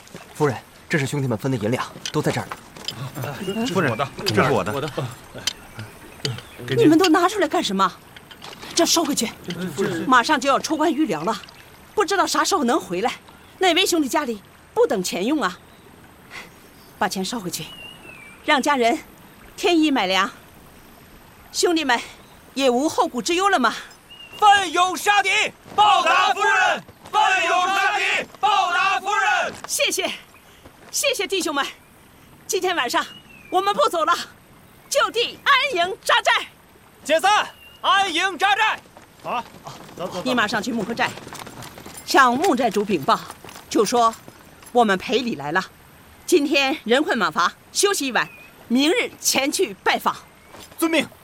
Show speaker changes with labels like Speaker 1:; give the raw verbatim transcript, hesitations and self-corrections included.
Speaker 1: 夫人，这是兄弟们分的银两，都在这儿呢。
Speaker 2: 夫人，我的，这是我的。
Speaker 3: 我的。
Speaker 4: 你们都拿出来干什么？这收回去。马上就要出关预粮了，不知道啥时候能回来。哪位兄弟家里不等钱用啊？把钱收回去，让家人添衣买粮。兄弟们也无后顾之忧了吗？
Speaker 5: 奋勇杀敌，报答夫人！奋勇杀敌，报答夫人！
Speaker 4: 谢谢，谢谢弟兄们。今天晚上我们不走了，就地安营扎寨。
Speaker 5: 解散，安营扎寨。
Speaker 2: 好，走走走。
Speaker 4: 你马上去木河寨，向木寨主禀报，就说我们赔礼来了。今天人困马乏，休息一晚，明日前去拜访。
Speaker 5: 遵命。